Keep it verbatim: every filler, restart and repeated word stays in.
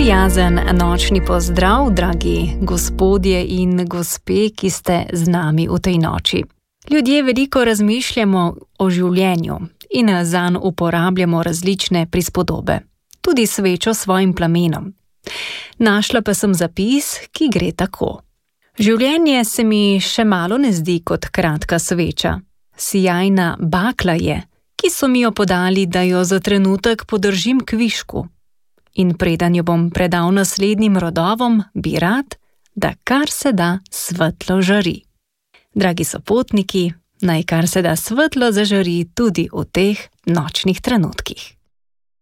Prijazen nočni pozdrav, dragi gospodje in gospe, ki ste z nami v tej noči. Ljudje veliko razmišljamo o življenju in zanj uporabljamo različne prispodobe, tudi svečo s svojim plamenom. Našla pa sem zapis, ki gre tako. Življenje se mi še malo ne zdi kot kratka sveča. Sijajna bakla je, ki so mi jo podali, da jo za trenutek podržim kvišku. In preden jo bom predal naslednjim rodovom, bi rad, da kar se da svetlo žari. Dragi sopotniki, naj kar se da svetlo zažari tudi v teh nočnih trenutkih.